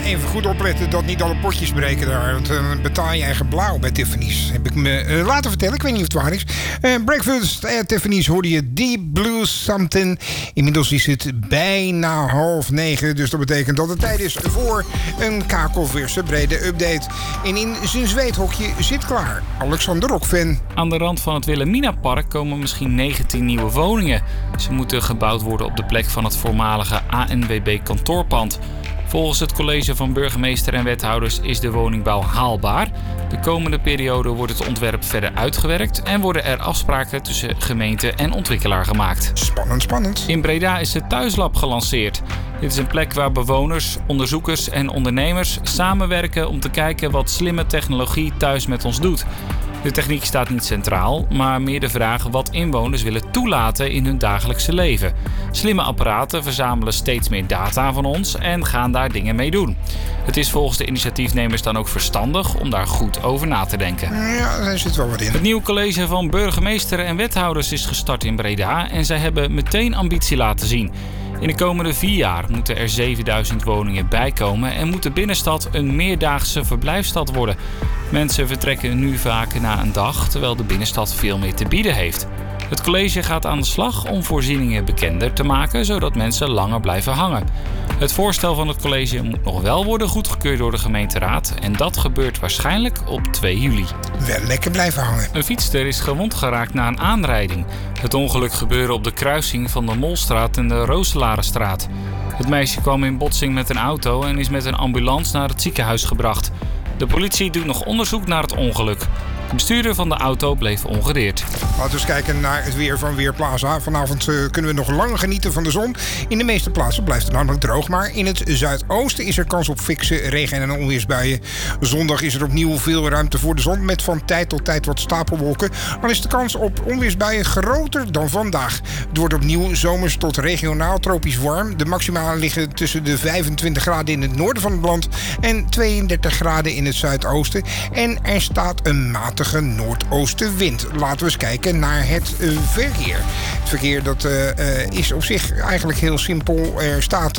even goed opletten dat niet alle potjes breken daar. Want dan betaal je eigen blauw bij Tiffany's. Heb ik me laten vertellen. Ik weet niet of het waar is. Breakfast at Tiffany's hoorde je Deep Blue Something. Inmiddels is het bijna 8:30. Dus dat betekent dat het tijd is voor een kakelverse brede update. En in zijn zweethokje zit klaar Alexander Rokven. Aan de rand van het Wilhelminapark komen misschien 19 nieuwe woningen. Ze moeten gebouwd worden op de plek van het voormalige ANWB kantoorpand. Volgens het college van burgemeester en wethouders is de woningbouw haalbaar. De komende periode wordt het ontwerp verder uitgewerkt en worden er afspraken tussen gemeente en ontwikkelaar gemaakt. Spannend. In Breda is het Thuislab gelanceerd. Dit is een plek waar bewoners, onderzoekers en ondernemers samenwerken om te kijken wat slimme technologie thuis met ons doet. De techniek staat niet centraal, maar meer de vraag wat inwoners willen toelaten in hun dagelijkse leven. Slimme apparaten verzamelen steeds meer data van ons en gaan daar dingen mee doen. Het is volgens de initiatiefnemers dan ook verstandig om daar goed over na te denken. Ja, daar zit wel wat in. Het nieuwe college van burgemeester en wethouders is gestart in Breda en zij hebben meteen ambitie laten zien. In de komende 4 jaar moeten er 7000 woningen bijkomen en moet de binnenstad een meerdaagse verblijfsstad worden. Mensen vertrekken nu vaak na een dag, terwijl de binnenstad veel meer te bieden heeft. Het college gaat aan de slag om voorzieningen bekender te maken, zodat mensen langer blijven hangen. Het voorstel van het college moet nog wel worden goedgekeurd door de gemeenteraad en dat gebeurt waarschijnlijk op 2 juli. Wel lekker blijven hangen. Een fietster is gewond geraakt na een aanrijding. Het ongeluk gebeurde op de kruising van de Molstraat en de Rooselarenstraat. Het meisje kwam in botsing met een auto en is met een ambulance naar het ziekenhuis gebracht. De politie doet nog onderzoek naar het ongeluk. De bestuurder van de auto bleef ongedeerd. Laten we eens kijken naar het weer van Weerplaza. Vanavond kunnen we nog lang genieten van de zon. In de meeste plaatsen blijft het namelijk droog. Maar in het zuidoosten is er kans op fikse regen- en onweersbuien. Zondag is er opnieuw veel ruimte voor de zon. Met van tijd tot tijd wat stapelwolken. Al is de kans op onweersbuien groter dan vandaag. Het wordt opnieuw zomers tot regionaal tropisch warm. De maxima liggen tussen de 25 graden in het noorden van het land en 32 graden in het zuidoosten. En er staat een matige noordoostenwind. Laten we eens kijken naar het verkeer. Het verkeer dat is op zich eigenlijk heel simpel. Er staat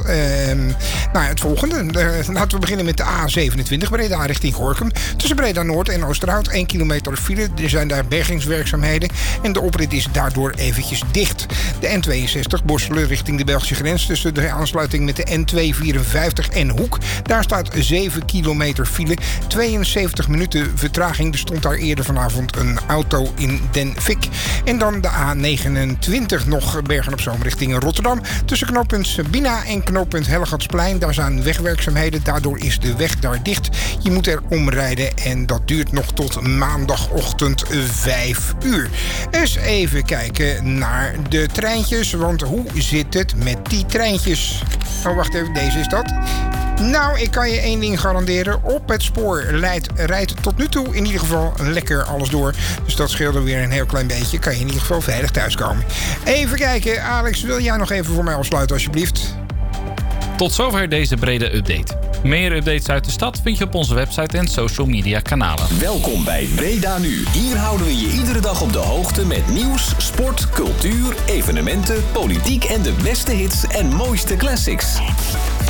het volgende. Laten we beginnen met de A27 Breda richting Gorinchem. Tussen Breda Noord en Oosterhout 1 kilometer file. Er zijn daar bergingswerkzaamheden en de oprit is daardoor eventjes dicht. De N62 Borselen richting de Belgische grens tussen de aansluiting met de N254 en Hoek. Daar staat 7 kilometer file. 72 minuten vertraging. Er stond daar eerder vanavond een auto in Den Fik. En dan de A29 nog Bergen op Zoom richting Rotterdam. Tussen knooppunt Sabina en knooppunt Hellegatsplein. Daar zijn wegwerkzaamheden. Daardoor is de weg daar dicht. Je moet er omrijden en dat duurt nog tot maandagochtend 5 uur. Eens even kijken naar de treintjes. Want hoe zit het met die treintjes? Oh, wacht even. Deze is dat. Nou, ik kan je één ding garanderen. Op het spoor rijdt tot nu toe in ieder geval lekker alles door. Dus dat scheelde weer een heel klein beetje. Kan je in ieder geval veilig thuiskomen. Even kijken. Alex, wil jij nog even voor mij afsluiten alsjeblieft? Tot zover deze brede update. Meer updates uit de stad vind je op onze website en social media kanalen. Welkom bij Breda Nu. Hier houden we je iedere dag op de hoogte met nieuws, sport, cultuur, evenementen, politiek en de beste hits en mooiste classics.